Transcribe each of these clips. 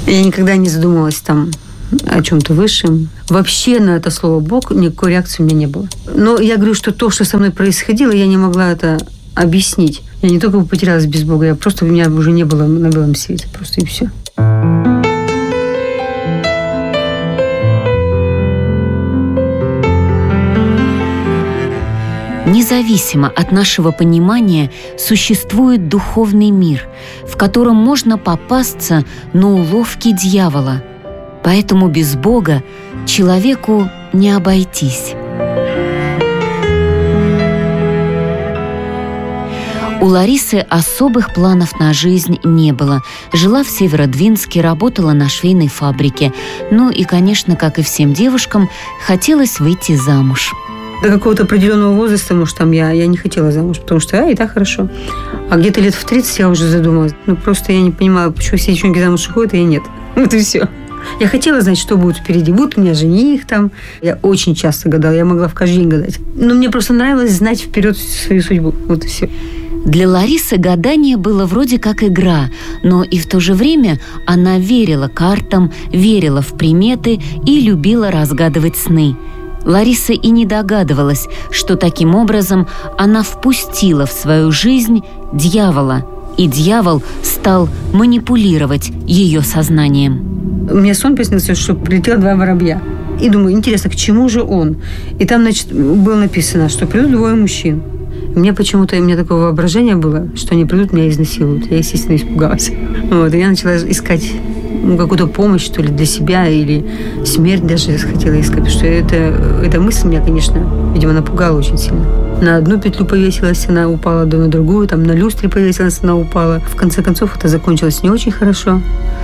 Я никогда не задумывалась там о чем-то высшем. Вообще на это слово «Бог» никакой реакции у меня не было. Но я говорю, что то, что со мной происходило, я не могла это объяснить. Я не только потерялась без Бога, я просто, у меня уже не было на белом свете. Просто и все. Независимо от нашего понимания существует духовный мир, в котором можно попасться на уловки дьявола. Поэтому без Бога человеку не обойтись. У Ларисы особых планов на жизнь не было. Жила в Северодвинске, работала на швейной фабрике. Ну и, конечно, как и всем девушкам, хотелось выйти замуж. До какого-то определенного возраста, может, там я не хотела замуж, потому что и так хорошо. А где-то лет в 30 я уже задумалась. Просто я не понимаю, почему все девчонки замуж уходят, а я нет. Вот и все. Я хотела знать, что будет впереди. Будет у меня жених там. Я очень часто гадала, я могла в каждый день гадать. Но мне просто нравилось знать вперед свою судьбу. Вот и все. Для Ларисы гадание было вроде как игра, но и в то же время она верила картам, верила в приметы и любила разгадывать сны. Лариса и не догадывалась, что таким образом она впустила в свою жизнь дьявола, и дьявол стал манипулировать ее сознанием. У меня сон приснился, что прилетело 2 воробья. И думаю, интересно, к чему же он? И там, было написано, что придут 2 мужчин. У меня такое воображение было, что они придут, меня изнасилуют. Я, естественно, испугалась. И я начала искать какую-то помощь, что ли, для себя, или смерть даже хотела искать. Потому что эта мысль меня, конечно, видимо, напугала очень сильно. На одну петлю повесилась, она упала, на другую, там на люстре повесилась, она упала. В конце концов, это закончилось не очень хорошо.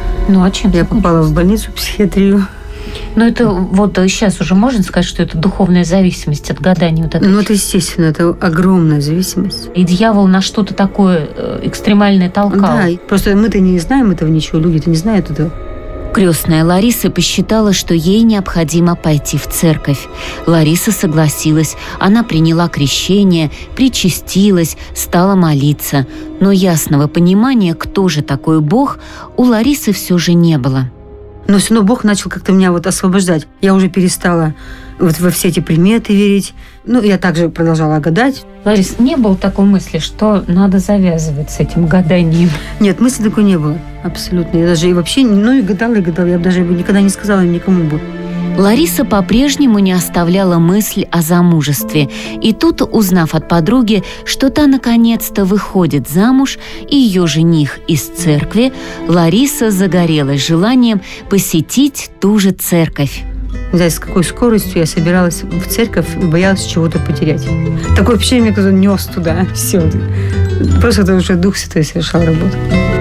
А чем я попала в больницу, в психиатрию. Но это сейчас уже можно сказать, что это духовная зависимость от гадания. Это естественно, это огромная зависимость. И дьявол на что-то такое экстремальное толкал. Да, просто мы-то не знаем этого ничего, люди-то не знают этого. Крестная Лариса посчитала, что ей необходимо пойти в церковь. Лариса согласилась, она приняла крещение, причастилась, стала молиться. Но ясного понимания, кто же такой Бог, у Ларисы все же не было. Но все равно Бог начал как-то меня освобождать. Я уже перестала во все эти приметы верить. Я также продолжала гадать. Ларис, не было такой мысли, что надо завязывать с этим гаданием? Нет, мысли такой не было. Абсолютно. Я даже и вообще, и гадала. Я бы даже никогда не сказала никому бы. Лариса по-прежнему не оставляла мысль о замужестве. И тут, узнав от подруги, что та наконец-то выходит замуж, и ее жених из церкви, Лариса загорелась желанием посетить ту же церковь. Не знаю, с какой скоростью я собиралась в церковь и боялась чего-то потерять. Такое впечатление, кто-то нес туда. Все. Просто это уже Дух Святой совершал работу.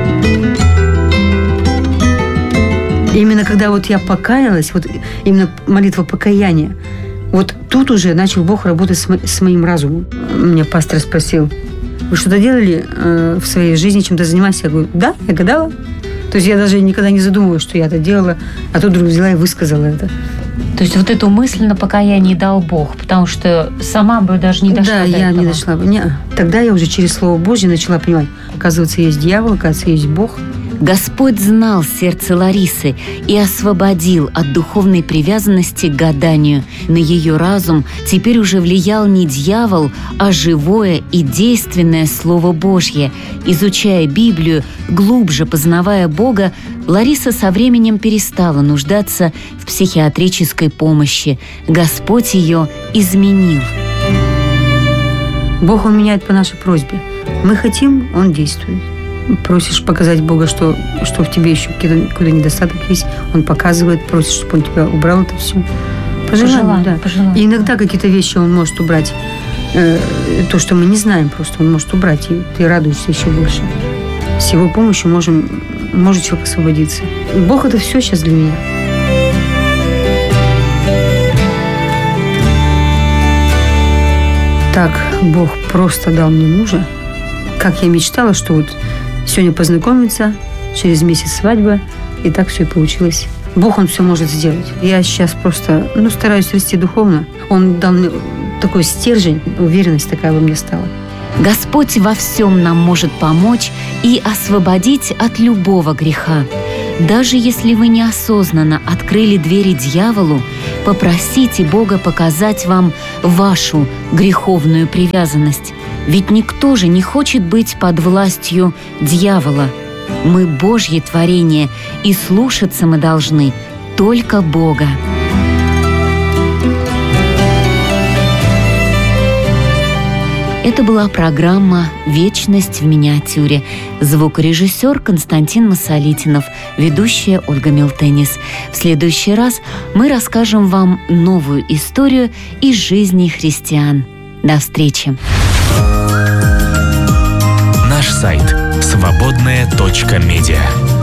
Именно когда я покаялась, именно молитва покаяния, тут уже начал Бог работать с моим разумом. Меня пастор спросил: вы что-то делали в своей жизни, чем-то занимаетесь? Я говорю: да, я гадала. То есть я даже никогда не задумывалась, что я это делала, а тут вдруг взяла и высказала это. То есть эту мысль на покаяние дал Бог, потому что сама бы даже не дошла до этого. Да, я не дошла бы. Тогда я уже через Слово Божье начала понимать, оказывается, есть дьявол, оказывается, есть Бог. Господь знал сердце Ларисы и освободил от духовной привязанности к гаданию. На ее разум теперь уже влиял не дьявол, а живое и действенное Слово Божье. Изучая Библию, глубже познавая Бога, Лариса со временем перестала нуждаться в психиатрической помощи. Господь ее изменил. Бог, Он меняет по нашей просьбе. Мы хотим, Он действует. Просишь показать Бога, что в тебе еще какой-то недостаток есть, Он показывает, просишь, чтобы Он тебя убрал это все. По желанию, да. И иногда какие-то вещи Он может убрать. То, что мы не знаем, просто Он может убрать, и ты радуешься еще больше. С Его помощью может человек освободиться. И Бог — это все сейчас для меня. Так Бог просто дал мне мужа, как я мечтала, что сегодня познакомиться, через месяц свадьба, и так все и получилось. Бог, Он все может сделать. Я сейчас просто, стараюсь расти духовно. Он дал мне такой стержень, уверенность такая во мне стала. Господь во всем нам может помочь и освободить от любого греха. Даже если вы неосознанно открыли двери дьяволу, попросите Бога показать вам вашу греховную привязанность. Ведь никто же не хочет быть под властью дьявола. Мы Божье творение, и слушаться мы должны только Бога. Это была программа «Вечность в миниатюре». Звукорежиссер Константин Масолитинов, ведущая Ольга Милтенис. В следующий раз мы расскажем вам новую историю из жизни христиан. До встречи! Наш сайт свободная.медиа